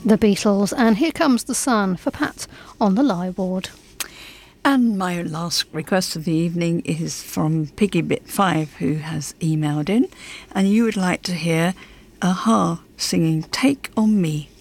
The Beatles, and Here Comes the Sun for Pat on the Lie Ward. And my last request of the evening is from Piggybit5, who has emailed in, and you would like to hear a-ha singing Take On Me.